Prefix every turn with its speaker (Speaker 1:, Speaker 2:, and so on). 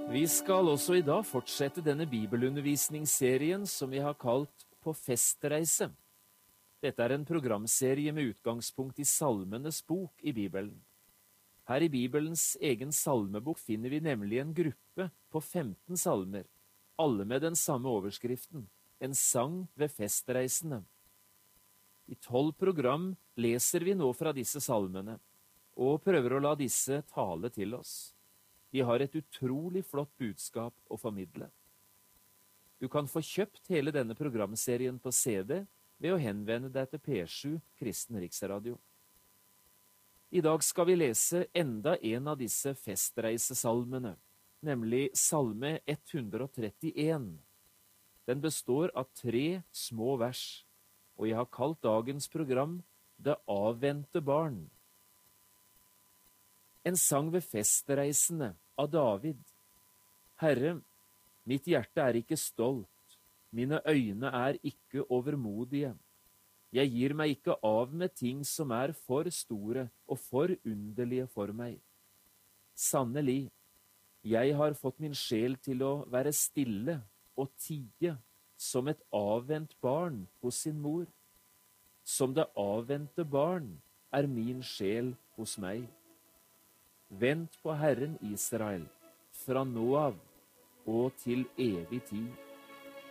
Speaker 1: Vi skal også i dag fortsette denne bibelundervisningsserien som vi har kalt På festreise. Dette er en programserie med utgangspunkt i Salmenes bok i Bibelen. Her i Bibelens egen salmebok finner vi nemlig en gruppe på 15 salmer, alle med den samme overskriften, en sang ved festreisene. I 12 program leser vi nå fra disse salmene, og prøver å la disse tale til oss. De har et utrolig flott budskap å formidle. Du kan få kjøpt hele denne programserien på CD ved å henvende deg til P7 Kristen Riksradio. I dag skal vi lese enda en av disse festreisesalmene, nemlig Salme 131. Den består av 3 små vers, og jeg har kalt dagens program Det avvente barn. En sang ved festreisene av David. Herre, mitt hjerte er ikke stolt, mine øyne er ikke overmodige. Jeg gir meg ikke av med ting som er for store og for underlige for meg. Sannelig, jeg har fått min sjel til å være stille og tie som et avvent barn hos sin mor. Som det avvente barn er min sjel hos meg. Vent på Herren Israel, fra nå av og til evig tid.